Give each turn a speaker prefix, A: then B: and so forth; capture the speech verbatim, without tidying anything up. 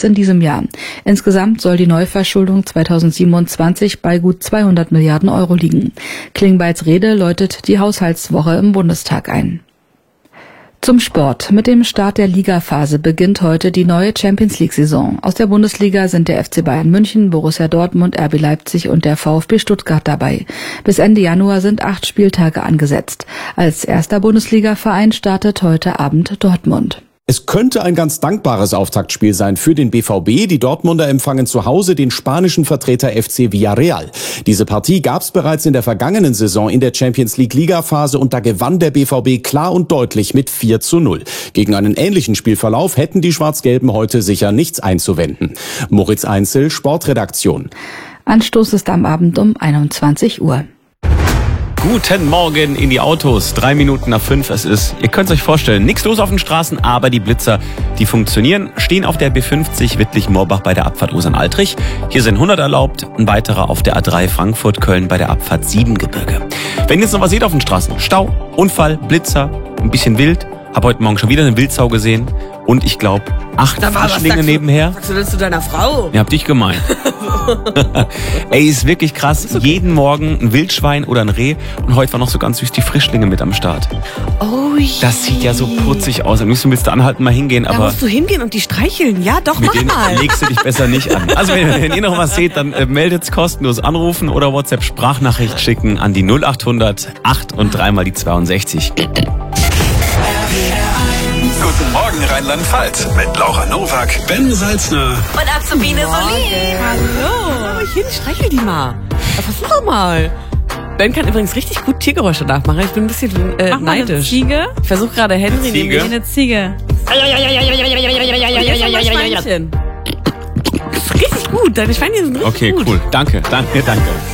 A: als in diesem Jahr. Insgesamt soll die Neuverschuldung zweitausendsiebenundzwanzig bei gut zweihundert Milliarden Euro liegen. Klingbeils Rede läutet die Haushaltswoche im Bundestag ein. Zum Sport. Mit dem Start der Ligaphase beginnt heute die neue Champions-League-Saison. Aus der Bundesliga sind der F C Bayern München, Borussia Dortmund, R B Leipzig und der VfB Stuttgart dabei. Bis Ende Januar sind acht Spieltage angesetzt. Als erster Bundesliga-Verein startet heute Abend Dortmund.
B: Es könnte ein ganz dankbares Auftaktspiel sein für den B V B. Die Dortmunder empfangen zu Hause den spanischen Vertreter F C Villarreal. Diese Partie gab es bereits in der vergangenen Saison in der Champions League Ligaphase und da gewann der B V B klar und deutlich mit vier zu null. Gegen einen ähnlichen Spielverlauf hätten die Schwarz-Gelben heute sicher nichts einzuwenden. Moritz Einzel, Sportredaktion.
A: Anstoß ist am Abend um einundzwanzig Uhr.
C: Guten Morgen in die Autos. Drei Minuten nach fünf es ist. Ihr könnt es euch vorstellen, nichts los auf den Straßen, aber die Blitzer, die funktionieren, stehen auf der B fünfzig Wittlich-Morbach bei der Abfahrt Osern-Altrich. Hier sind hundert erlaubt, ein weiterer auf der A drei Frankfurt-Köln bei der Abfahrt Siebengebirge. Wenn ihr jetzt noch was seht auf den Straßen, Stau, Unfall, Blitzer, ein bisschen wild, habe heute Morgen schon wieder eine Wildsau gesehen und ich glaube, acht Frischlinge nebenher.
D: Was sagst du denn zu deiner Frau?
C: Ja, hab dich gemeint. Ey, ist wirklich krass. Okay. Jeden Morgen ein Wildschwein oder ein Reh. Und heute war noch so ganz süß die Frischlinge mit am Start.
D: Oh je.
C: Das sieht ja so putzig aus. Am liebsten willst du anhalten, mal hingehen.
D: Da
C: aber
D: musst du hingehen und die streicheln. Ja, doch,
C: mit
D: mach
C: denen
D: mal.
C: legst du dich besser nicht an. Also wenn, wenn ihr noch was seht, dann äh, meldet's kostenlos anrufen oder WhatsApp-Sprachnachricht schicken an die null achthundert acht und dreimal die zweiundsechzig.
E: Guten Morgen Rheinland-Pfalz mit Laura Nowak, Ben Salzner
D: Und Azubine Solin. Hallo. Ich hin, streichel die mal. Versuch doch mal. Ben kann übrigens richtig gut Tiergeräusche nachmachen. Ich bin ein bisschen äh,
F: Mach mal
D: neidisch.
F: Eine Ziege.
D: Ich versuche gerade Henry
C: Ziege?
D: nämlich
F: Eine Ziege.
D: Schweinchen. Das ist richtig gut. Deine Schweinchen sind richtig
C: Okay,
D: gut.
C: cool. Danke, danke, danke.